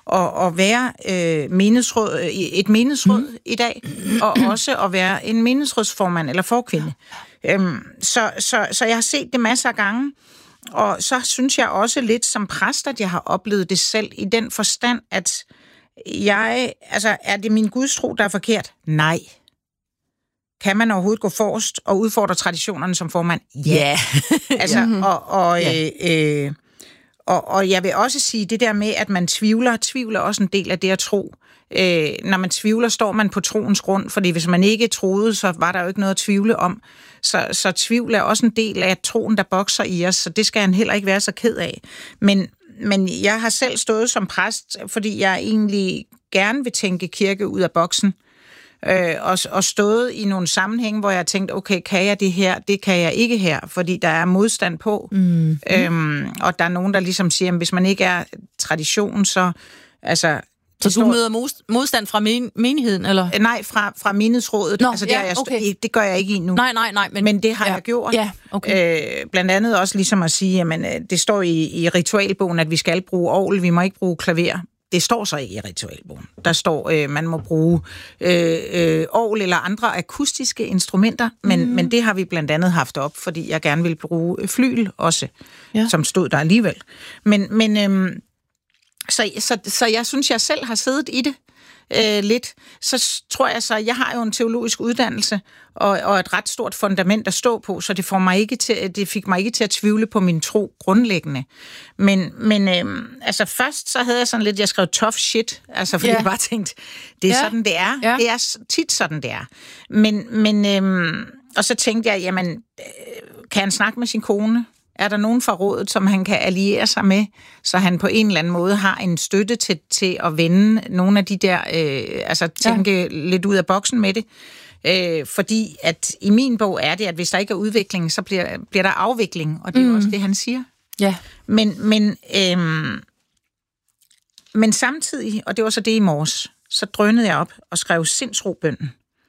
at være et menighedsråd i dag, og også at være en menighedsrådsformand eller forkvinde. Så jeg har set det masser af gange, og så synes jeg også lidt som præst, at jeg har oplevet det selv i den forstand, at er det min gudstro, der er forkert? Nej. Kan man overhovedet gå forrest og udfordre traditionerne som formand? Ja. Og jeg vil også sige, det der med, at man tvivler også en del af det at tro. Når man tvivler, står man på troens grund, fordi hvis man ikke troede, så var der jo ikke noget at tvivle om. Så tvivl er også en del af troen, der bokser i os, så det skal han heller ikke være så ked af. Men jeg har selv stået som præst, fordi jeg egentlig gerne vil tænke kirke ud af boksen, og stået i nogle sammenhænge, hvor jeg tænkte, okay, kan jeg det her? Det kan jeg ikke her, fordi der er modstand på. Og der er nogen, der ligesom siger, at hvis man ikke er tradition, så... Så du møder modstand fra menigheden, eller? Nej, fra menighedsrådet. Nå, det gør jeg ikke i nu. Nej. Men det har jeg gjort. Ja, okay. Blandt andet også ligesom at sige, at det står i ritualbogen, at vi skal bruge orgel, vi må ikke bruge klaver. Det står så ikke i ritualbogen. Der står, man må bruge orgel eller andre akustiske instrumenter, men det har vi blandt andet haft op, fordi jeg gerne vil bruge flyl også, som stod der alligevel. Så jeg synes, jeg selv har siddet i det lidt. Så tror jeg jeg har jo en teologisk uddannelse og et ret stort fundament at stå på, så det fik mig ikke til at tvivle på min tro grundlæggende. Men først så havde jeg sådan lidt, jeg skrev tough shit, fordi jeg bare tænkte, det er sådan, det er. Det er tit sådan, det er. Men og så tænkte jeg, jamen, kan han snakke med sin kone? Er der nogen fra rådet, som han kan alliere sig med, så han på en eller anden måde har en støtte til at vende nogle af de der, tænke lidt ud af boksen med det? Fordi at i min bog er det, at hvis der ikke er udvikling, så bliver der afvikling, og det er også det, han siger. Ja. Men samtidig, og det var så det i morges, så drønede jeg op og skrev sindsrobønnen.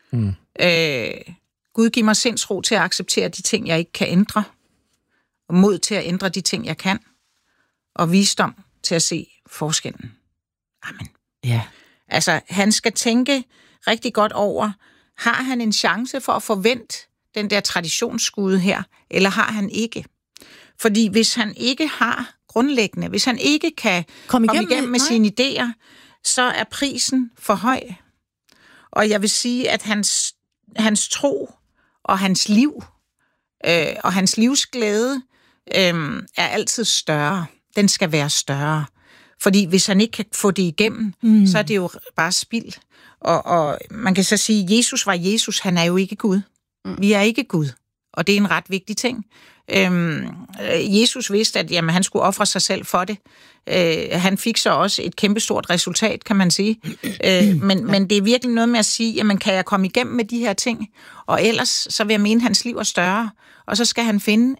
Gud giv mig sindsro til at acceptere de ting, jeg ikke kan ændre, og mod til at ændre de ting, jeg kan, og visdom til at se forskellen. Amen. Ja. Han skal tænke rigtig godt over, har han en chance for at forvente den der traditionsskude her, eller har han ikke? Fordi hvis han ikke har grundlæggende, hvis han ikke kan komme igennem med sine idéer, så er prisen for høj. Og jeg vil sige, at hans tro og hans liv og hans livsglæde er altid større. Den skal være større. Fordi hvis han ikke kan få det igennem, så er det jo bare spild. Og man kan så sige, at Jesus var Jesus, han er jo ikke Gud. Vi er ikke Gud. Og det er en ret vigtig ting. Jesus vidste, at han skulle ofre sig selv for det. Han fik så også et kæmpestort resultat, kan man sige. Men det er virkelig noget med at sige, jamen kan jeg komme igennem med de her ting? Og ellers så vil jeg mene, at hans liv er større. Og så skal han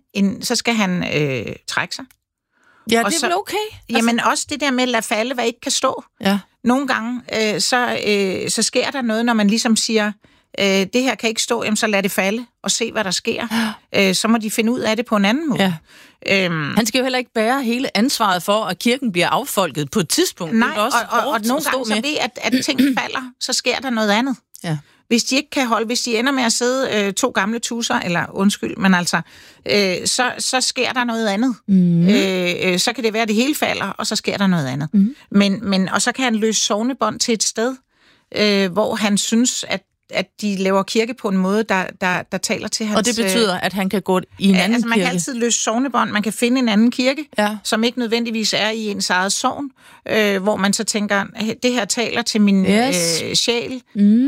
trække sig. Ja, det er vel okay. Jamen også det der med at lade falde, hvad ikke kan stå. Ja. Nogle gange, så sker der noget, når man ligesom siger, det her kan ikke stå, jamen så lad det falde og se, hvad der sker. Så må de finde ud af det på en anden måde. Ja. Han skal jo heller ikke bære hele ansvaret for, at kirken bliver affolket på et tidspunkt. Nej, og nogle gange så ved, at ting falder, så sker der noget andet. Ja. Hvis de ikke kan holde, hvis de ender med at sidde 2 gamle tusser, eller undskyld, men altså, så sker der noget andet. Så kan det være, at det hele falder, og så sker der noget andet. Men og så kan han løse sognebånd til et sted, hvor han synes, at de laver kirke på en måde, der taler til hans... Og det betyder, at han kan gå i en anden kirke? Man kan altid løse sognebånd. Man kan finde en anden kirke, som ikke nødvendigvis er i ens eget sogn, hvor man så tænker, det her taler til min sjæl,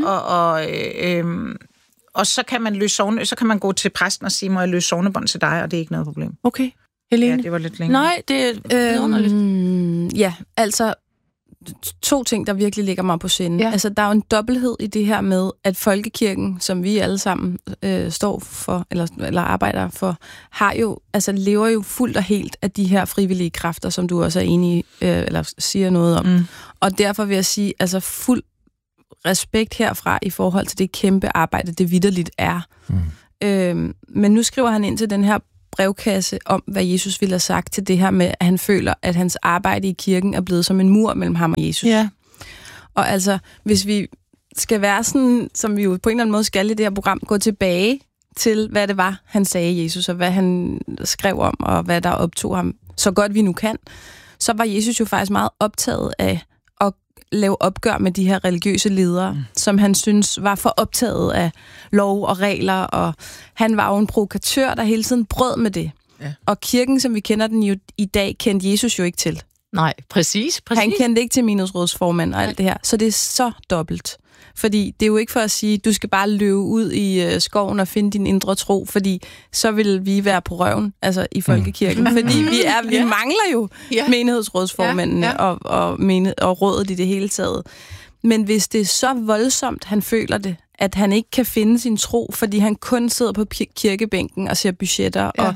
og så kan man så kan man gå til præsten og sige, må jeg løse sognebånd til dig, og det er ikke noget problem. Okay. Helene? Ja, det var lidt længere. Nej, det er underligt. Ja, altså... 2 ting, der virkelig ligger mig på sinde. Ja. Altså, der er jo en dobbelthed i det her med, at folkekirken, som vi alle sammen står for, eller arbejder for, lever jo fuldt og helt af de her frivillige kræfter, som du også er enig i, eller siger noget om. Og derfor vil jeg sige, altså fuld respekt herfra i forhold til det kæmpe arbejde, det vitterligt er. Men nu skriver han ind til den her brevkasse om, hvad Jesus ville have sagt til det her med, at han føler, at hans arbejde i kirken er blevet som en mur mellem ham og Jesus. Ja. Og altså, hvis vi skal være sådan, som vi jo på en eller anden måde skal i det her program, gå tilbage til, hvad det var, han sagde Jesus, og hvad han skrev om, og hvad der optog ham, så godt vi nu kan, så var Jesus jo faktisk meget optaget af at lave opgør med de her religiøse ledere, som han synes var for optaget af lov og regler, og han var jo en provokatør, der hele tiden brød med det. Ja. Og kirken, som vi kender den jo i dag, kendte Jesus jo ikke til. Nej, præcis. Han kendte ikke til menighedsrådsformand og alt det her, så det er så dobbelt. Fordi det er jo ikke for at sige, du skal bare løbe ud i skoven og finde din indre tro, fordi så vil vi være på røven, altså i folkekirken. Fordi vi mangler jo menighedsrådsformændene og rådet i det hele taget. Men hvis det er så voldsomt, han føler det, at han ikke kan finde sin tro, fordi han kun sidder på kirkebænken og ser budgetter og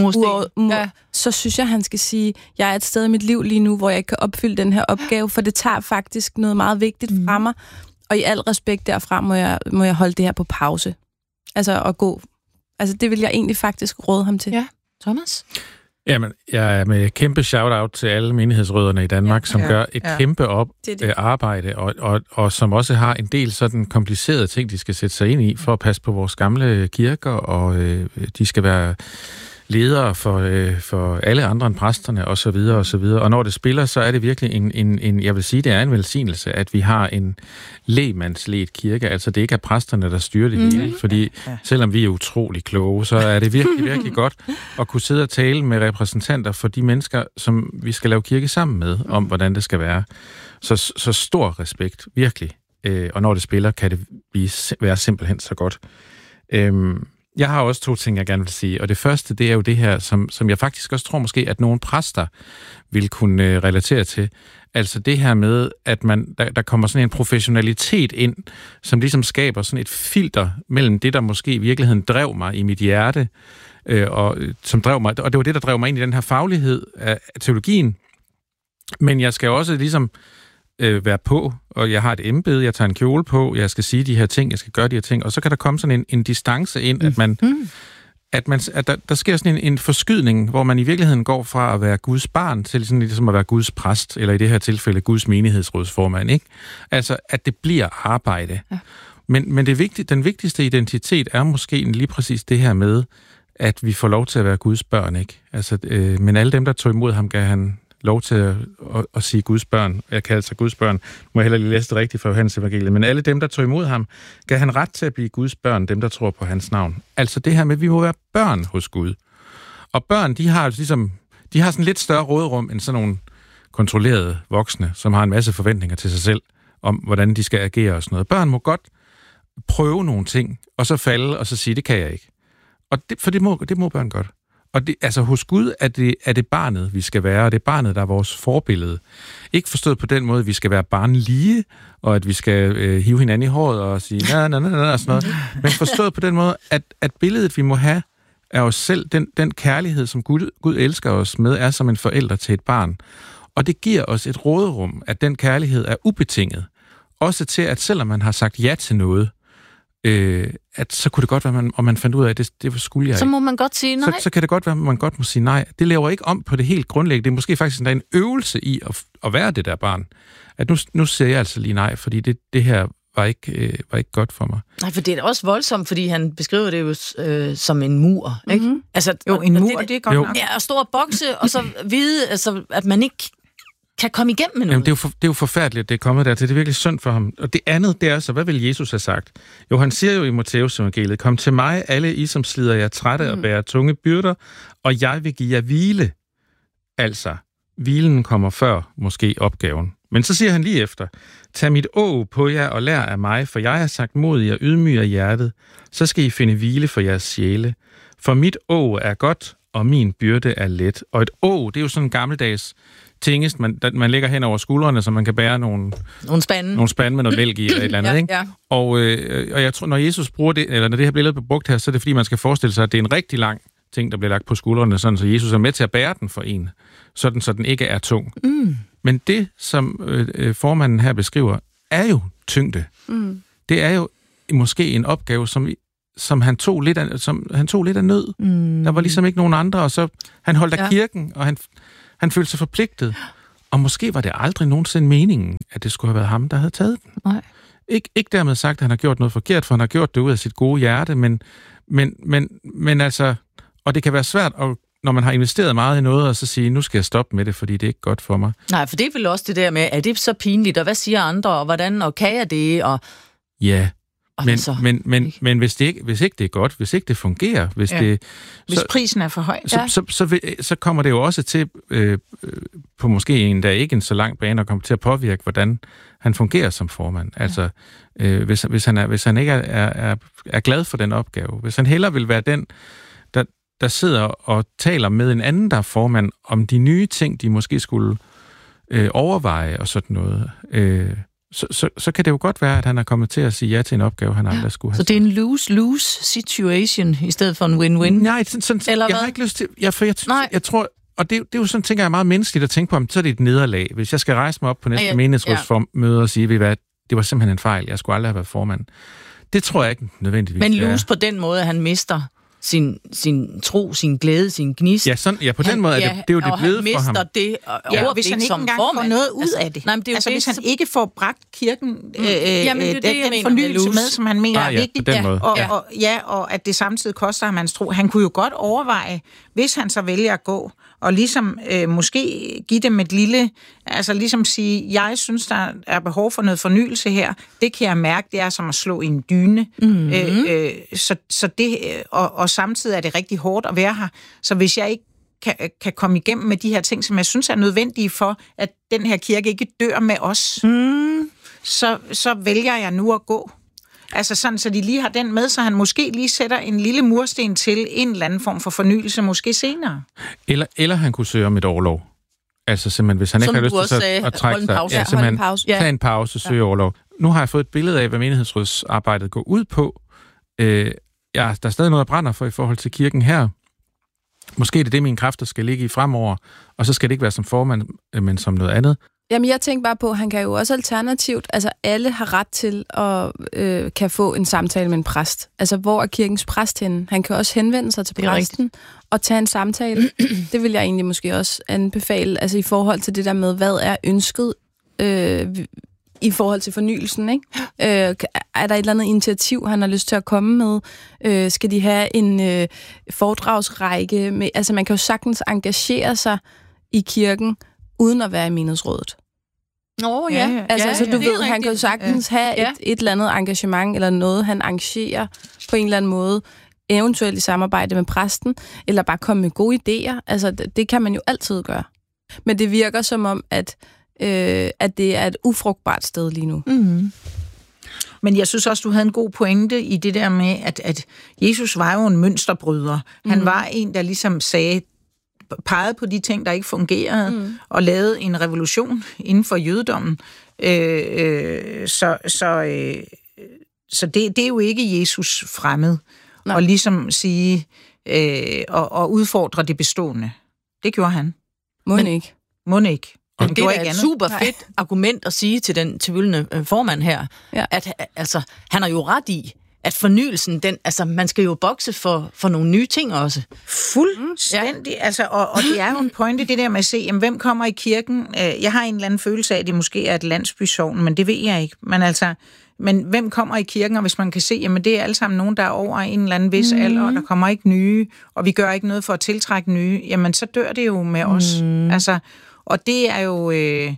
så synes jeg, han skal sige, jeg er et sted i mit liv lige nu, hvor jeg ikke kan opfylde den her opgave, for det tager faktisk noget meget vigtigt fra mig. Og i al respekt derfra må jeg holde det her på pause. Altså at gå. Altså det vil jeg egentlig faktisk råde ham til. Ja, Thomas? Jamen, jeg er med kæmpe shout-out til alle menighedsrødderne i Danmark, som gør et kæmpe arbejde, og som også har en del sådan komplicerede ting, de skal sætte sig ind i, for at passe på vores gamle kirker, og de skal være ledere for alle andre end præsterne, og så videre, og så videre. Og når det spiller, så er det virkelig en jeg vil sige, det er en velsignelse, at vi har en lægmandsledt kirke, altså det ikke er præsterne, der styrer det hele, fordi selvom vi er utrolig kloge, så er det virkelig, virkelig godt at kunne sidde og tale med repræsentanter for de mennesker, som vi skal lave kirke sammen med, om hvordan det skal være. Så stor respekt, virkelig. Og når det spiller, kan det være simpelthen så godt. Jeg har også 2 ting, jeg gerne vil sige, og det første, det er jo det her, som jeg faktisk også tror måske, at nogle præster vil kunne relatere til. Altså det her med, at der kommer sådan en professionalitet ind, som ligesom skaber sådan et filter mellem det, der måske i virkeligheden drev mig i mit hjerte, og som drev mig, og det var det, der drev mig ind i den her faglighed af teologien. Men jeg skal også ligesom være på, og jeg har et embede, jeg tager en kjole på, jeg skal sige de her ting, jeg skal gøre de her ting, og så kan der komme sådan en distance ind, at der sker sådan en forskydning, hvor man i virkeligheden går fra at være Guds barn til sådan ligesom at være Guds præst, eller i det her tilfælde Guds menighedsrådsformand, ikke? Altså, at det bliver arbejde. Ja. Men den vigtigste identitet er måske lige præcis det her med, at vi får lov til at være Guds børn, ikke? Altså, men alle dem, der tog imod ham, gav han lov til at sige Guds børn. Jeg kalder sig Guds børn. Må jeg heller lige læse det rigtigt fra Johannes evangeliet. Men alle dem, der tog imod ham, gav han ret til at blive Guds børn, dem, der tror på hans navn. Altså det her med, at vi må være børn hos Gud. Og børn, de har sådan lidt større råderum end sådan nogle kontrollerede voksne, som har en masse forventninger til sig selv, om hvordan de skal agere og sådan noget. Børn må godt prøve nogle ting, og så falde, og så sige, det kan jeg ikke. For det må børn godt. Og det, altså hos Gud er det barnet, vi skal være, og det er barnet, der er vores forbillede. Ikke forstået på den måde, at vi skal være barnlige, og at vi skal hive hinanden i håret og sige na og sådan noget. Men forstået på den måde, at billedet, vi må have af os selv, den kærlighed, som Gud elsker os med, er som en forælder til et barn. Og det giver os et råderum, at den kærlighed er ubetinget. Også til, at selvom man har sagt ja til noget, at så kunne det godt være, om man fandt ud af, at det skulle jeg ikke. Så må man godt sige nej. Så kan det godt være, at man godt må sige nej. Det laver ikke om på det helt grundlæggende. Det er måske faktisk en øvelse i at være det der barn. At nu siger jeg altså lige nej, fordi det her var ikke godt for mig. Nej, for det er også voldsomt, fordi han beskriver det jo som en mur, ikke? Mm-hmm. Altså, jo, en mur, det er godt nok. Ja, og stor bokse, og så vide, altså, at man ikke kan komme igennem med noget. Jamen, det er jo forfærdeligt, at det er kommet dertil. Det er virkelig synd for ham. Og det andet, det er så, hvad vil Jesus have sagt? Jo, han siger jo i Matthæus evangeliet, kom til mig, alle I, som slider jer trætte og bærer tunge byrder, og jeg vil give jer hvile. Altså, hvilen kommer før måske opgaven. Men så siger han lige efter, tag mit åg på jer og lær af mig, for jeg har sagt mod jer, ydmyger hjertet, så skal I finde hvile for jeres sjæle. For mit åg er godt, og min byrde er let. Og et åg, det er jo sådan en gammeldags tingest, man lægger hen over skuldrene, så man kan bære nogle spande med noget mælk i eller et eller andet, ikke? Ja. Og jeg tror, når Jesus bruger det, eller når det her billede bliver brugt her, så er det fordi, man skal forestille sig, at det er en rigtig lang ting, der bliver lagt på skuldrene, sådan så Jesus er med til at bære den for en, sådan så den ikke er tung. Mm. Men det, som formanden her beskriver, er jo tyngde. Mm. Det er jo måske en opgave, som han tog lidt af nød. Der var ligesom ikke nogen andre, og så han holdt af kirken, og han følte sig forpligtet. Og måske var det aldrig nogensinde meningen, at det skulle have været ham, der havde taget den. Nej. Ikke dermed sagt, at han har gjort noget forkert, for han har gjort det ud af sit gode hjerte, men altså, og det kan være svært, når man har investeret meget i noget, og så sige, nu skal jeg stoppe med det, fordi det er ikke godt for mig. Nej, for det er vel også det der med, er det så pinligt, og hvad siger andre, og hvordan, og kan jeg det, og... Ja, men hvis ikke det er godt, hvis ikke det fungerer, hvis prisen er for høj, så kommer det jo også til på måske en der ikke en så lang bane, og kommer til at påvirke, hvordan han fungerer som formand. Altså, hvis han ikke er glad for den opgave, hvis han hellere vil være den, der sidder og taler med en anden, der er formand, om de nye ting, de måske skulle overveje og sådan noget, så kan det jo godt være, at han er kommet til at sige ja til en opgave, han aldrig skulle have. Så det er en lose-lose situation, i stedet for en win-win? Nej, jeg har ikke lyst til... Jeg tror... Og det er jo sådan, tænker jeg, meget menneskeligt at tænke på, så er det et nederlag. Hvis jeg skal rejse mig op på næste menighedsrådsmøde og sige, ved I hvad, det var simpelthen en fejl, jeg skulle aldrig have været formand. Det tror jeg ikke nødvendigvis. Men lose på den måde, at han mister sin tro, sin glæde, sin gnist. Ja, på den måde er det jo det blevet for ham. Det hvis han ikke engang får noget ud af det. Hvis han ikke får bragt kirken den fornyelse med, som han mener er vigtig, og at det samtidig koster ham hans tro. Han kunne jo godt overveje, hvis han så vælger at gå, og ligesom måske give dem et lille, altså ligesom sige, jeg synes, der er behov for noget fornyelse her. Det kan jeg mærke, det er som at slå i en dyne. Så det, og samtidig er det rigtig hårdt at være her. Så hvis jeg ikke kan komme igennem med de her ting, som jeg synes er nødvendige for, at den her kirke ikke dør med os, så vælger jeg nu at gå. Altså sådan, så de lige har den med, så han måske lige sætter en lille mursten til en eller anden form for fornyelse, måske senere. Eller han kunne søge om et orlov. Altså simpelthen, hvis han ikke har lyst til at trække sig. Tage en pause, søge orlov. Nu har jeg fået et billede af, hvad menighedsrådsarbejdet går ud på. Der er stadig noget, der brænder for i forhold til kirken her. Måske er det mine kræfter skal ligge i fremover, og så skal det ikke være som formand, men som noget andet. Jamen, jeg tænker bare på, at han kan jo også alternativt, altså alle har ret til at kan få en samtale med en præst. Altså, hvor er kirkens præst henne? Han kan også henvende sig til præsten og tage en samtale. Det vil jeg egentlig måske også anbefale, altså i forhold til det der med, hvad er ønsket i forhold til fornyelsen, ikke? Er der et eller andet initiativ, han har lyst til at komme med? Skal de have en foredragsrække? Med, altså, man kan jo sagtens engagere sig i kirken, uden at være i menighedsrådet. Altså, du ved, han kan jo sagtens have et eller andet engagement, eller noget, han arrangerer på en eller anden måde, eventuelt i samarbejde med præsten, eller bare komme med gode idéer. Altså, det kan man jo altid gøre. Men det virker som om, at det er et ufrugtbart sted lige nu. Mm-hmm. Men jeg synes også, du havde en god pointe i det der med, at Jesus var jo en mønsterbryder. Han var en, der ligesom pegede på de ting, der ikke fungerede, og lavede en revolution inden for jødedommen. Så det er jo ikke Jesus fremmed. Nej. Og ligesom sige, og udfordre det bestående. Det gjorde han. Må ikke. Men det er et super fedt argument at sige til den tvivlende formand her, at altså, han har jo ret i, at fornyelsen, man skal jo bokse for nogle nye ting også. Fuldstændig. Altså, og det er jo en pointe, det der med at se, jamen, hvem kommer i kirken? Jeg har en eller anden følelse af, at det måske er et landsbysogn, men det ved jeg ikke. Men hvem kommer i kirken, og hvis man kan se, jamen det er alle sammen nogen, der er over en eller anden vis alder, og der kommer ikke nye, og vi gør ikke noget for at tiltrække nye, jamen så dør det jo med os. Altså, og det er jo...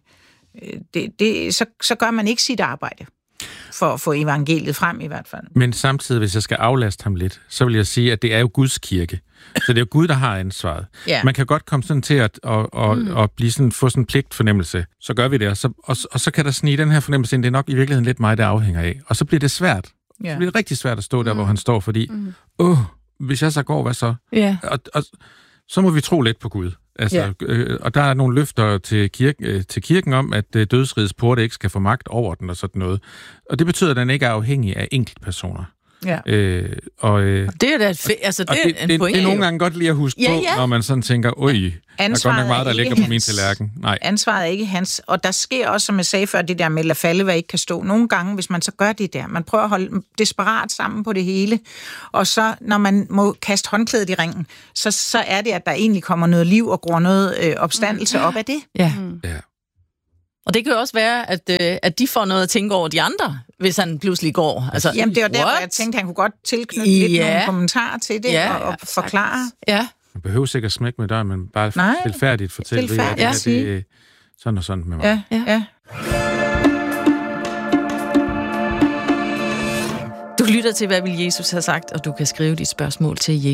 så gør man ikke sit arbejde for at få evangeliet frem i hvert fald. Men samtidig, hvis jeg skal aflaste ham lidt, så vil jeg sige, at det er jo Guds kirke. Så det er jo Gud, der har ansvaret. Yeah. Man kan godt komme sådan til at blive sådan, få sådan en pligtfornemmelse. Så gør vi det, og så kan der snige den her fornemmelse ind. Det er nok i virkeligheden lidt mig, det afhænger af. Og så bliver det svært. Yeah. Så bliver det rigtig svært at stå der, hvor han står, fordi hvis jeg så går, hvad så? Yeah. Og så må vi tro lidt på Gud. Altså, og der er nogle løfter til kirken om, at dødsrigets porte ikke skal få magt over den og sådan noget. Og det betyder, at den ikke er afhængig af enkeltpersoner. Ja. Det er da altså det er nogle gange godt lige at huske på, når man sådan tænker, der er godt nok meget, der ligger på min tallerken. Nej. Ansvaret er ikke hans. Og der sker også, som jeg sagde før, det der med at lade falde, hvad ikke kan stå. Nogle gange, hvis man så gør det der, man prøver at holde desperat sammen på det hele, og så, når man må kaste håndklædet i ringen, så er det, at der egentlig kommer noget liv og gror noget opstandelse op af det. Ja. Og det kan jo også være, at de får noget at tænke over de andre, hvis han pludselig går. Altså, jamen, det var der, hvor jeg tænkte, han kunne godt tilknytte lidt nogle kommentarer til det og forklare. Ja. Man behøver sikkert smække med døren, men bare tilfærdigt fortælle, at det er sådan og sådan med mig. Ja. Du lytter til, hvad vil Jesus have sagt, og du kan skrive dit spørgsmål til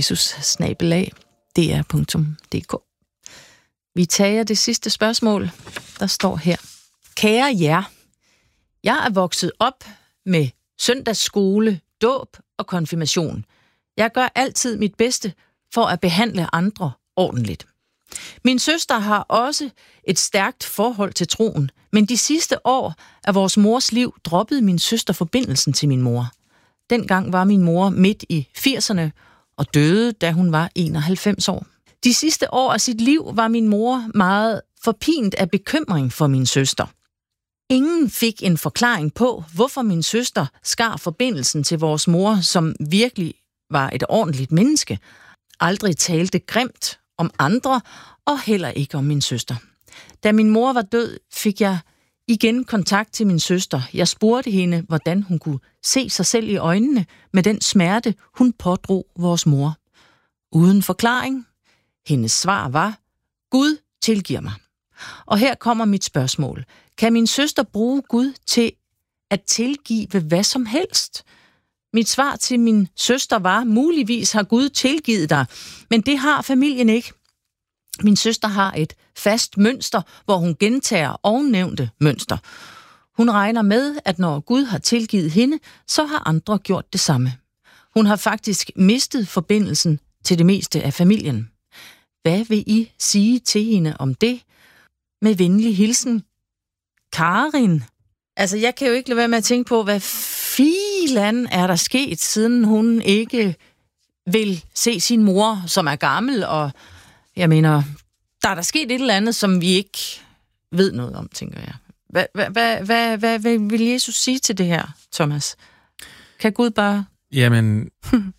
jesus@dr.dk. Vi tager det sidste spørgsmål, der står her. Kære jer, jeg er vokset op med søndagsskole, dåb og konfirmation. Jeg gør altid mit bedste for at behandle andre ordentligt. Min søster har også et stærkt forhold til troen, men de sidste år af vores mors liv droppede min søster forbindelsen til min mor. Dengang var min mor midt i 80'erne og døde, da hun var 91 år. De sidste år af sit liv var min mor meget forpint af bekymring for min søster. Ingen fik en forklaring på, hvorfor min søster skar forbindelsen til vores mor, som virkelig var et ordentligt menneske, aldrig talte grimt om andre og heller ikke om min søster. Da min mor var død, fik jeg igen kontakt til min søster. Jeg spurgte hende, hvordan hun kunne se sig selv i øjnene med den smerte, hun pådrog vores mor. Uden forklaring. Hendes svar var, Gud tilgiver mig. Og her kommer mit spørgsmål. Kan min søster bruge Gud til at tilgive hvad som helst? Mit svar til min søster var, muligvis har Gud tilgivet dig, men det har familien ikke. Min søster har et fast mønster, hvor hun gentager ovennævnte mønster. Hun regner med, at når Gud har tilgivet hende, så har andre gjort det samme. Hun har faktisk mistet forbindelsen til det meste af familien. Hvad vil I sige til hende om det? Med venlig hilsen, Karin. Altså, jeg kan jo ikke lade være med at tænke på, hvad filan er der sket, siden hun ikke vil se sin mor, som er gammel, og jeg mener, der er der sket et eller andet, som vi ikke ved noget om, tænker jeg. Hvad vil Jesus sige til det her, Thomas? Kan Gud bare... Jamen...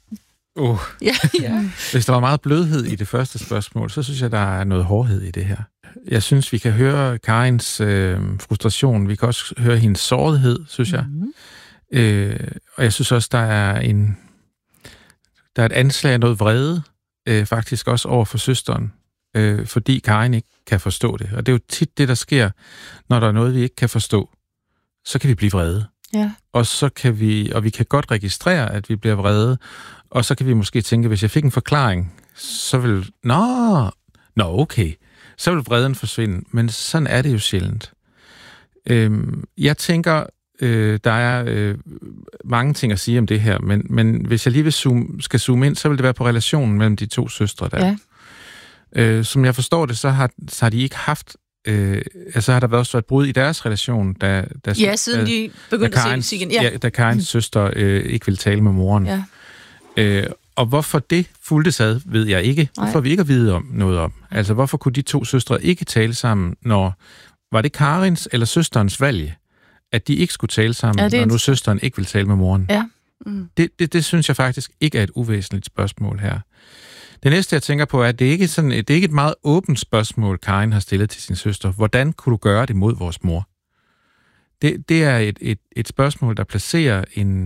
Hvis der var meget blødhed i det første spørgsmål, så synes jeg, der er noget hårdhed i det her. Jeg synes, vi kan høre Karins frustration. Vi kan også høre hendes sårighed, synes jeg. Og jeg synes også, der er et anslag af noget vrede, faktisk også over for søsteren, fordi Karin ikke kan forstå det. Og det er jo tit det, der sker, når der er noget, vi ikke kan forstå. Så kan vi blive vrede. Ja. Og så kan vi kan godt registrere, at vi bliver vrede, og så kan vi måske tænke, hvis jeg fik en forklaring, så vil... okay. Så vil vreden forsvinde. Men sådan er det jo sjældent. Jeg tænker, der er mange ting at sige om det her, men hvis jeg lige skal zoome ind, så vil det være på relationen mellem de to søstre der. Ja. Som jeg forstår det, så har de ikke haft... så har der også været et brud i deres relation, siden de begyndte at se musikken. Ja, da Karins søster ikke ville tale med moren. Ja. Og hvorfor det fulgtes ad, ved jeg ikke. Det får vi ikke at vide noget om. Altså, hvorfor kunne de to søstre ikke tale sammen, var det Karins eller søsterens valg, at de ikke skulle tale sammen, når nu søsteren ikke ville tale med moren? Ja. Det synes jeg faktisk ikke er et uvæsentligt spørgsmål her. Det næste, jeg tænker på, er, at det er ikke et meget åbent spørgsmål, Karin har stillet til sin søster. Hvordan kunne du gøre det mod vores mor? Det er et spørgsmål, der placerer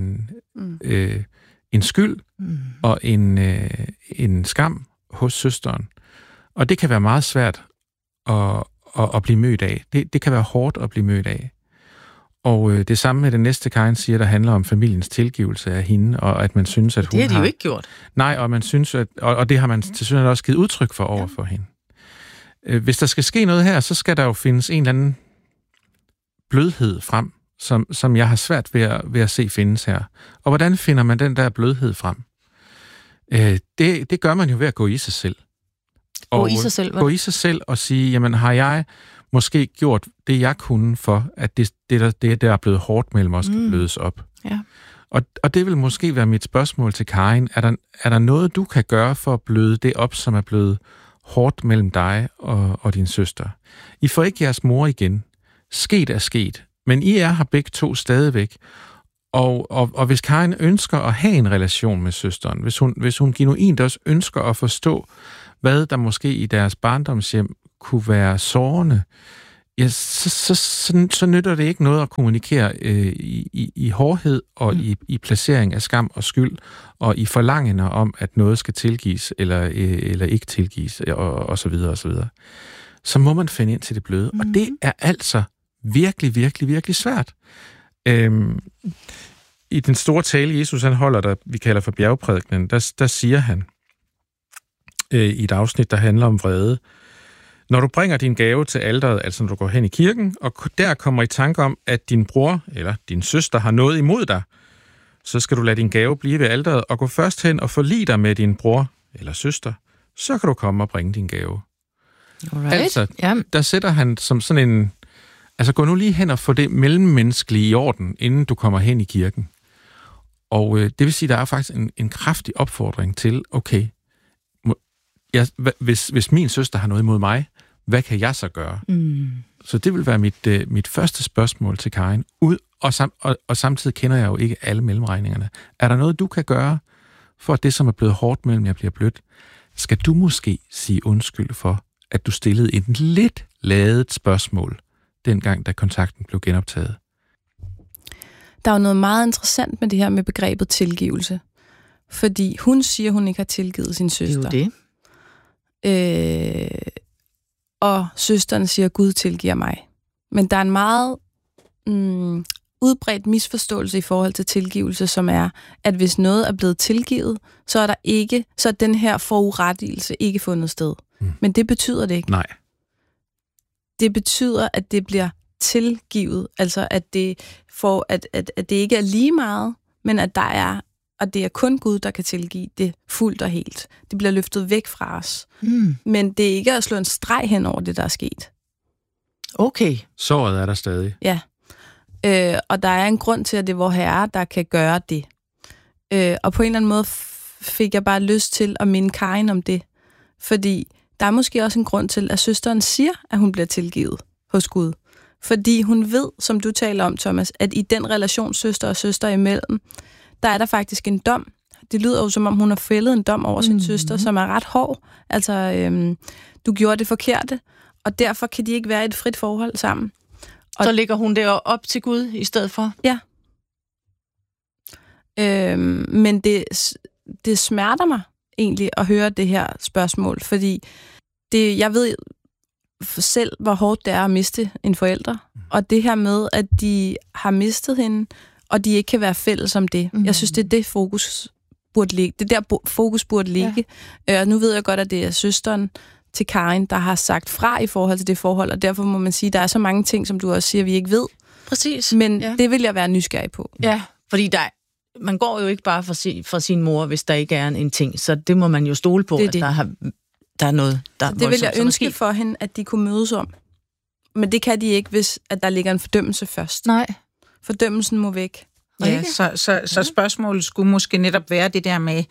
en skyld og en skam hos søsteren. Og det kan være meget svært at blive mødt af. Det kan være hårdt at blive mødt af. Og det samme med det næste, Karin siger, der handler om familiens tilgivelse af hende, og at man synes, at hun har... Det har de jo ikke gjort. Nej, og man synes, og det har man til synligheden også givet udtryk for over for hende. Hvis der skal ske noget her, så skal der jo findes en eller anden blødhed frem, som jeg har svært ved at se findes her. Og hvordan finder man den der blødhed frem? Det gør man jo ved at gå i sig selv. Gå i sig selv? Gå i sig selv og sige, jamen har jeg måske gjort det, jeg kunne for, at det der er blevet hårdt mellem os, kan blødes op. Ja. Og det vil måske være mit spørgsmål til Karin. Er der noget, du kan gøre for at bløde det op, som er blevet hårdt mellem dig og din søster? I får ikke jeres mor igen. Sket er sket. Men I er her begge to stadigvæk. Og hvis Karin ønsker at have en relation med søsteren, hvis hun genuint også ønsker at forstå, hvad der måske i deres barndomshjem kunne være sårende, ja, så nytter det ikke noget at kommunikere i hårdhed og i placering af skam og skyld og i forlangender om, at noget skal tilgives eller ikke tilgives og så videre og så videre. Så må man finde ind til det bløde. Og det er altså virkelig, virkelig, virkelig svært. I den store tale, Jesus han holder, der vi kalder for bjergprædikenen, der siger han i et afsnit, der handler om vrede: når du bringer din gave til alteret, altså når du går hen i kirken, og der kommer i tanke om, at din bror eller din søster har noget imod dig, så skal du lade din gave blive ved alteret og gå først hen og forlige dig med din bror eller søster. Så kan du komme og bringe din gave. Alright. Altså, der sætter han som sådan en... Altså, gå nu lige hen og få det mellemmenneskelige i orden, inden du kommer hen i kirken. Og det vil sige, der er faktisk en kraftig opfordring til, okay, hvis min søster har noget imod mig, hvad kan jeg så gøre? Så det vil være mit første spørgsmål til Karin. Og samtidig kender jeg jo ikke alle mellemregningerne. Er der noget, du kan gøre, for at det, som er blevet hårdt mellem jer, bliver blødt? Skal du måske sige undskyld for, at du stillede et lidt ladet spørgsmål, dengang, da kontakten blev genoptaget? Der er jo noget meget interessant med det her med begrebet tilgivelse. Fordi hun siger, hun ikke har tilgivet sin søster. Det er jo det. Og søsteren siger, Gud tilgiver mig. Men der er en meget udbredt misforståelse i forhold til tilgivelse, som er, at hvis noget er blevet tilgivet, så er den her forurettigelse ikke fundet sted. Men det betyder det ikke. Nej. Det betyder, at det bliver tilgivet, altså at det ikke er lige meget, men at og det er kun Gud, der kan tilgive det fuldt og helt. Det bliver løftet væk fra os. Men det er ikke at slå en streg hen over det, der er sket. Okay. Såret er der stadig. Ja. Og der er en grund til, at det er vor Herre, der kan gøre det. Og på en eller anden måde fik jeg bare lyst til at minde Karin om det. Fordi der er måske også en grund til, at søsteren siger, at hun bliver tilgivet hos Gud. Fordi hun ved, som du taler om, Thomas, at i den relation søster og søster imellem, der er der faktisk en dom. Det lyder jo, som om hun har fældet en dom over sin søster, som er ret hård. Altså, du gjorde det forkerte, og derfor kan de ikke være i et frit forhold sammen. Og så ligger hun der op til Gud i stedet for? Ja. Men det smerter mig egentlig at høre det her spørgsmål, fordi jeg ved selv, hvor hårdt det er at miste en forælder, og det her med, at de har mistet hende, og de ikke kan være fælles om det. Jeg synes, det er det fokus burde ligge. Det der fokus burde ligge. Ja. Nu ved jeg godt, at det er søsteren til Karin, der har sagt fra i forhold til det forhold, og derfor må man sige, at der er så mange ting, som du også siger, vi ikke ved. Præcis. Men det vil jeg være nysgerrig på. Ja, fordi man går jo ikke bare fra sin mor, hvis der ikke er en ting, så det må man jo stole på, at der er noget, der er det vil jeg ønske for hende, at de kunne mødes om. Men det kan de ikke, hvis at der ligger en fordømmelse først. Nej. Fordømmelsen må væk. Ja, så spørgsmålet skulle måske netop være det der med,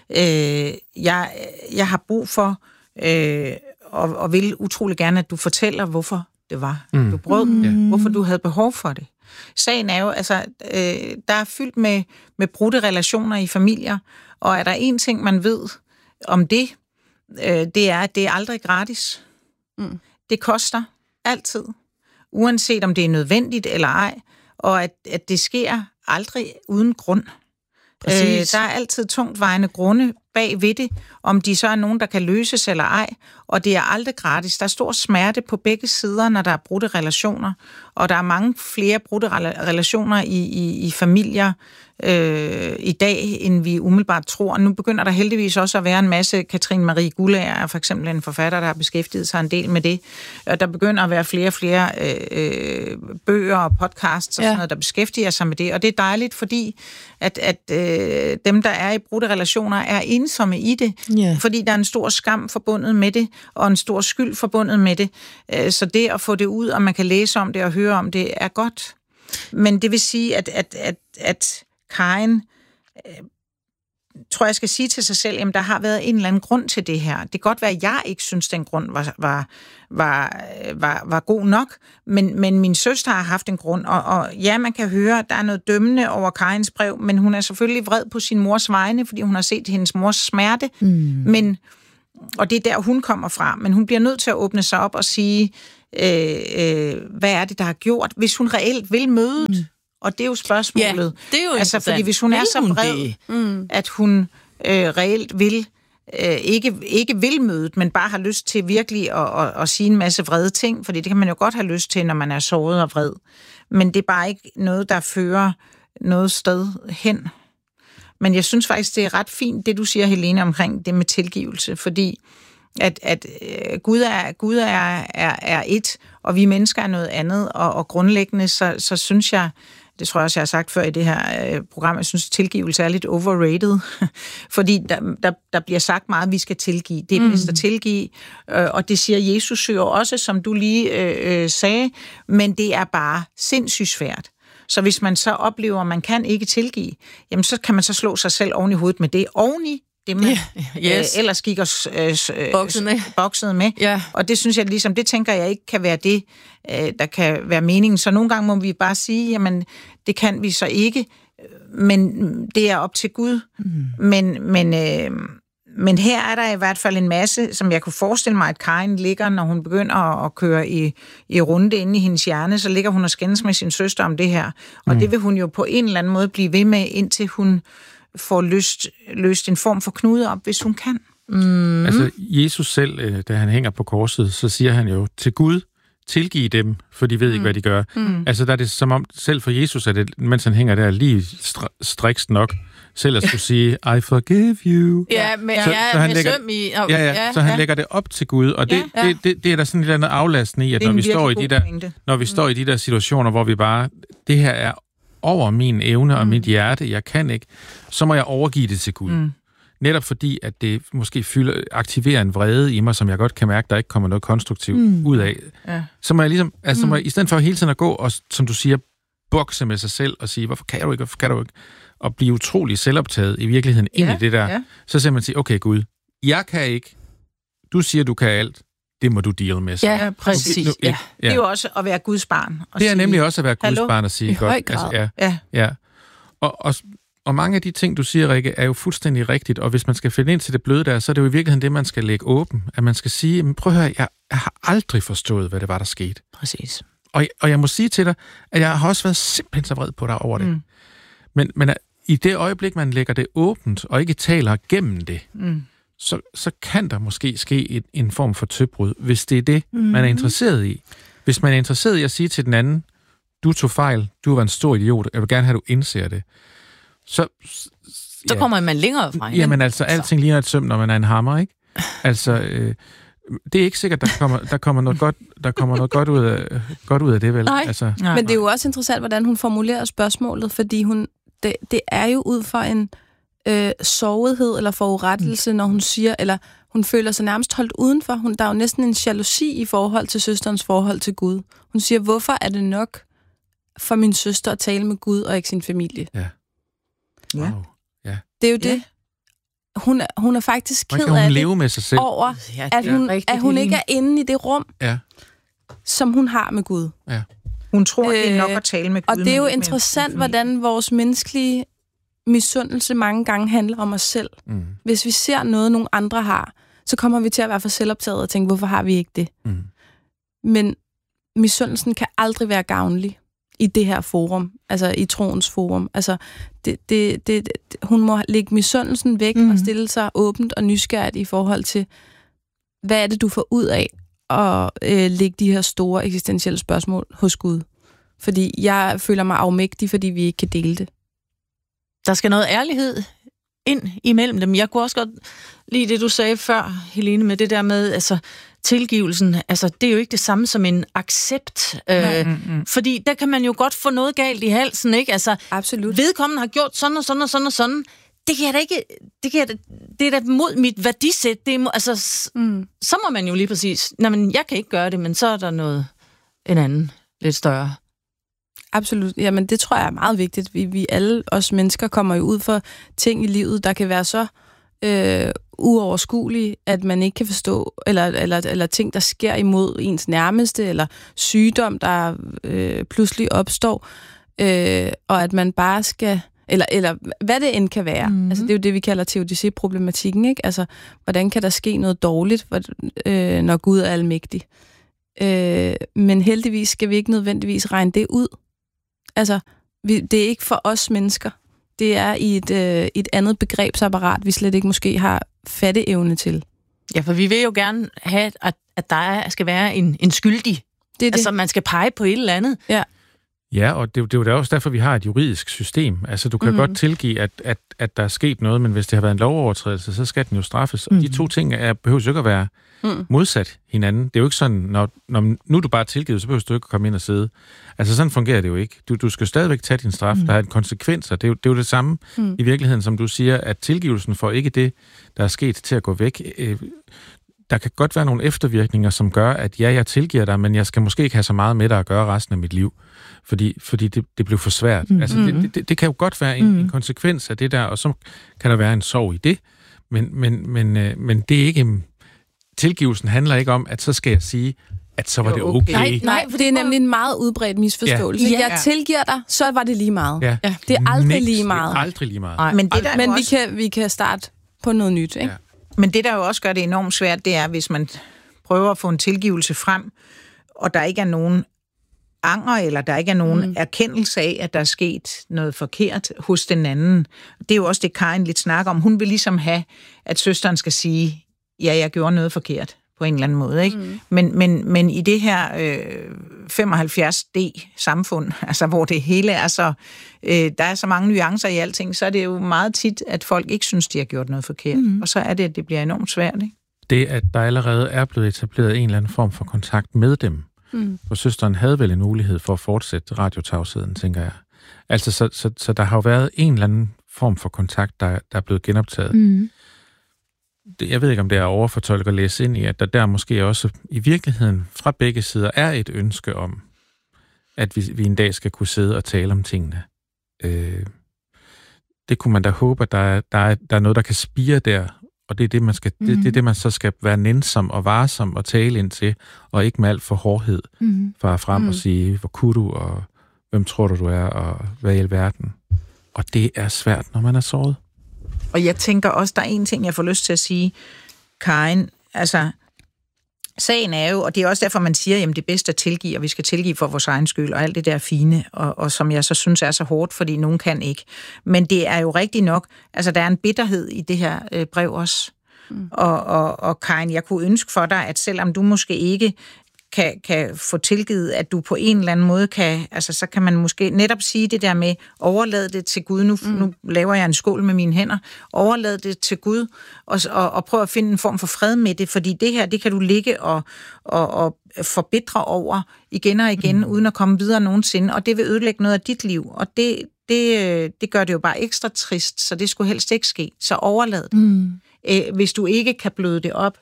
jeg har brug for, og vil utrolig gerne, at du fortæller, hvorfor det var, du brød, hvorfor du havde behov for det. Sagen er jo, altså, der er fyldt med brudte relationer i familier, og er der en ting, man ved om det, det er, at det er aldrig gratis. Det koster altid, uanset om det er nødvendigt eller ej, og at det sker aldrig uden grund. Der er altid tungtvejende grunde bag ved det, om de så er nogen, der kan løses eller ej, og det er aldrig gratis. Der er stor smerte på begge sider, når der er brudte relationer, og der er mange flere brudte relationer i familier i dag, end vi umiddelbart tror. Nu begynder der heldigvis også at være en masse. Katrine Marie Guldager er for eksempel en forfatter, der har beskæftiget sig en del med det. Og der begynder at være flere og flere bøger og podcasts og sådan noget, der beskæftiger sig med det. Og det er dejligt, fordi at dem, der er i brudte relationer, er ensomme i det. Yeah. Fordi der er en stor skam forbundet med det, og en stor skyld forbundet med det. Så det at få det ud, og man kan læse om det og høre om det, er godt. Men det vil sige, at Karin tror jeg skal sige til sig selv, jamen der har været en eller anden grund til det her. Det kan godt være, at jeg ikke synes, den grund var god nok, men min søster har haft en grund, og ja, man kan høre, at der er noget dømmende over Karins brev, men hun er selvfølgelig vred på sin mors vegne, fordi hun har set hendes mors smerte, og det er der, hun kommer fra, men hun bliver nødt til at åbne sig op og sige, hvad er det, der har gjort, hvis hun reelt vil møde det. Og det er jo spørgsmålet. Ja, det er jo altså, fordi hvis hun er så vred, at hun reelt vil ikke vil mødet, men bare har lyst til virkelig at sige en masse vrede ting, fordi det kan man jo godt have lyst til, når man er såret og vred. Men det er bare ikke noget, der fører noget sted hen. Men jeg synes faktisk, det er ret fint, det du siger, Helene, omkring det med tilgivelse, fordi at Gud er et, og vi mennesker er noget andet, og grundlæggende, så synes jeg, det tror jeg også, jeg har sagt før i det her program, jeg synes, tilgivelse er lidt overrated, fordi der bliver sagt meget, vi skal tilgive. Det er bedst at tilgive, og det siger Jesus jo også, som du lige sagde, men det er bare sindssygt svært. Så hvis man så oplever, at man kan ikke tilgive, jamen så kan man så slå sig selv oven i hovedet med det. Oveni det man ellers gik og boksede med. Yeah. Og det synes jeg ligesom, det tænker jeg ikke kan være det, der kan være meningen. Så nogle gange må vi bare sige, jamen det kan vi så ikke, men det er op til Gud. Men her er der i hvert fald en masse, som jeg kunne forestille mig, at Karin ligger, når hun begynder at køre i runde inde i hendes hjerne, så ligger hun og skændes med sin søster om det her. Og det vil hun jo på en eller anden måde blive ved med, indtil hun får løst en form for knude op, hvis hun kan. Altså, Jesus selv, da han hænger på korset, så siger han jo til Gud, tilgiv dem, for de ved ikke, hvad de gør. Altså, der er det som om, selv for Jesus, at det, mens han hænger der lige strikst nok, selv at skulle sige, I forgive you. Ja, men så han lægger, søm i... Så han lægger det op til Gud, og det er der sådan et eller andet aflastende i, at når vi står i de der situationer, hvor vi bare, det her er over min evne og mit hjerte, jeg kan ikke, så må jeg overgive det til Gud. Netop fordi, at det måske aktiverer en vrede i mig, som jeg godt kan mærke, der ikke kommer noget konstruktivt ud af. Ja. Så må jeg ligesom, altså i stedet for hele tiden at gå og, som du siger, bokse med sig selv og sige, hvorfor kan du ikke, og blive utrolig selvoptaget i virkeligheden ind i det der, så siger man sige, okay Gud, jeg kan ikke, du siger, du kan alt, det må du deal med. Ja, præcis. Det er jo også at være Guds barn. Det er nemlig også at være Guds barn at sige. I høj grad. Og mange af de ting, du siger, Rikke, er jo fuldstændig rigtigt, og hvis man skal finde ind til det bløde der, så er det jo i virkeligheden det, man skal lægge åben. At man skal sige, men prøv at høre, jeg har aldrig forstået, hvad det var, der skete. Præcis. Og jeg må sige til dig, at jeg har også været simpelthen så vred på dig over det. Men i det øjeblik, man lægger det åbent, og ikke taler gennem det, så kan der måske ske en form for tøbrud, hvis det er det, man er interesseret i. Hvis man er interesseret i at sige til den anden, du tog fejl, du var en stor idiot, jeg vil gerne have, at du indser det. Så kommer man længere fra. Jamen altså, alting ligner et søm, når man er en hammer, ikke? Altså, det er ikke sikkert, der kommer noget godt ud af det, vel? Nej. Altså, men det er jo også interessant, hvordan hun formulerer spørgsmålet, fordi det er jo ud fra en sårighed eller forurettelse, når hun siger, eller hun føler sig nærmest holdt udenfor. Der er jo næsten en jalousi i forhold til søsterens forhold til Gud. Hun siger, hvorfor er det nok for min søster at tale med Gud og ikke sin familie? Ja. Wow. Ja. Det er jo det. Hun er faktisk ked af det leve med sig selv over, at hun ikke er inde i det rum, som hun har med Gud. Ja. Hun tror, det er nok at tale med Gud. Og det er jo interessant, hvordan vores menneskelige misundelse mange gange handler om os selv. Hvis vi ser noget, nogle andre har, så kommer vi til at være for selvoptaget og tænke, hvorfor har vi ikke det? Men misundelsen kan aldrig være gavnlig i det her forum, altså i troens forum. Altså, hun må lægge misundelsen væk og stille sig åbent og nysgerrigt i forhold til, hvad er det, du får ud af at lægge de her store eksistentielle spørgsmål hos Gud? Fordi jeg føler mig afmægtig, fordi vi ikke kan dele det. Der skal noget ærlighed ind imellem dem. Jeg kunne også godt lide det, du sagde før, Helene, med det der med, altså, tilgivelsen, altså, det er jo ikke det samme som en accept. Fordi der kan man jo godt få noget galt i halsen, ikke? Altså, absolut. Vedkommende har gjort sådan og sådan og sådan og sådan. Det kan jeg da ikke, det er da mod mit værdisæt. Det er, altså, så må man jo lige præcis, nej, men jeg kan ikke gøre det, men så er der noget, en anden, lidt større. Absolut. Jamen, det tror jeg er meget vigtigt. Vi alle os mennesker kommer jo ud for ting i livet, der kan være så uoverskuelige, at man ikke kan forstå, eller ting, der sker imod ens nærmeste, eller sygdom, der pludselig opstår, og at man bare skal, eller hvad det end kan være. Mm-hmm. Altså, det er jo det, vi kalder teodicé-problematikken, ikke? Altså, hvordan kan der ske noget dårligt, når Gud er almægtig? Men heldigvis skal vi ikke nødvendigvis regne det ud. Altså, det er ikke for os mennesker. Det er i et andet begrebsapparat, vi slet ikke måske har fatteevne til. Ja, for vi vil jo gerne have, at der skal være en skyldig. Det er det. Altså, man skal pege på et eller andet. Ja. Ja, og det er jo også derfor, vi har et juridisk system. Altså, du kan godt tilgive, at der er sket noget, men hvis det har været en lovovertrædelse, så skal den jo straffes. Og de to ting behøver jo ikke at være modsat hinanden. Det er jo ikke sådan, når nu er du bare tilgivet, så behøver du ikke komme ind og sidde. Altså, sådan fungerer det jo ikke. Du skal stadigvæk tage din straf. Der er en konsekvenser. Det er jo det samme i virkeligheden, som du siger, at tilgivelsen får ikke det, der er sket, til at gå væk. Der kan godt være nogle eftervirkninger, som gør, at ja, jeg tilgiver dig, men jeg skal måske ikke have så meget med dig at gøre resten af mit liv, fordi det blev for svært. Altså, det kan jo godt være en konsekvens af det der, og så kan der være en sorg i det, men det er ikke... Tilgivelsen handler ikke om, at så skal jeg sige, at så var det okay. Nej, for det er nemlig en meget udbredt misforståelse. Ja. Jeg tilgiver dig, så var det lige meget. Ja. Det er aldrig lige meget. Det er aldrig lige meget. Men vi kan starte på noget nyt, ikke? Ja. Men det, der jo også gør det enormt svært, det er, hvis man prøver at få en tilgivelse frem, og der ikke er nogen anger, eller der ikke er nogen erkendelse af, at der er sket noget forkert hos den anden. Det er jo også det, Karin lidt snakker om. Hun vil ligesom have, at søsteren skal sige, ja, jeg gjorde noget forkert på en eller anden måde, ikke? Men i det her 75D-samfund, altså hvor det hele er så... der er så mange nuancer i alting, så er det jo meget tit, at folk ikke synes, de har gjort noget forkert. Og så er det, at det bliver enormt svært, ikke? Det, at der allerede er blevet etableret en eller anden form for kontakt med dem. For søsteren havde vel en mulighed for at fortsætte radiotavsheden, tænker jeg. Altså, så der har jo været en eller anden form for kontakt, der er blevet genoptaget. Jeg ved ikke, om det er overfortolket at læse ind i, at der måske også i virkeligheden fra begge sider er et ønske om, at vi en dag skal kunne sidde og tale om tingene. Det kunne man da håbe, at der er noget, der kan spire der, og det er det, man skal, det er det, man så skal være nænsom og varsom og tale ind til, og ikke med alt for hårdhed fare frem og sige, hvor kunne du, og hvem tror du er, og hvad i alverden. Og det er svært, når man er såret. Og jeg tænker også, der er en ting, jeg får lyst til at sige, Karin, altså, sagen er jo, og det er også derfor, man siger, jamen det bedste at tilgive, og vi skal tilgive for vores egen skyld, og alt det der fine, og som jeg så synes er så hårdt, fordi nogen kan ikke. Men det er jo rigtigt nok, altså der er en bitterhed i det her brev også. Og Karin, jeg kunne ønske for dig, at selvom du måske ikke kan få tilgivet, at du på en eller anden måde kan, altså så kan man måske netop sige det der med, overlade det til Gud, nu laver jeg en skål med mine hænder, overlade det til Gud, og prøve at finde en form for fred med det, fordi det her, det kan du ligge og forbitre over igen og igen, uden at komme videre nogensinde, og det vil ødelægge noget af dit liv, og det gør det jo bare ekstra trist, så det skulle helst ikke ske, så overlad det, hvis du ikke kan bløde det op.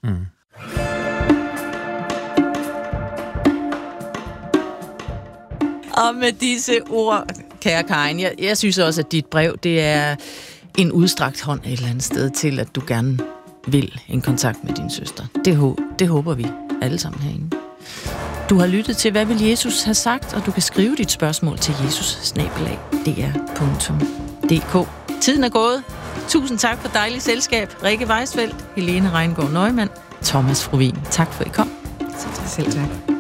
Og med disse ord, kære Karin, jeg synes også, at dit brev, det er en udstrakt hånd et eller andet sted til, at du gerne vil en kontakt med din søster. Det håber vi alle sammen herinde. Du har lyttet til, hvad vil Jesus have sagt, og du kan skrive dit spørgsmål til jesus@dr.dk. Tiden er gået. Tusind tak for dejligt selskab. Rikke Weisfeldt, Helene Reingård Neumann, Thomas Frovin. Tak for, at I kom. Selv tak.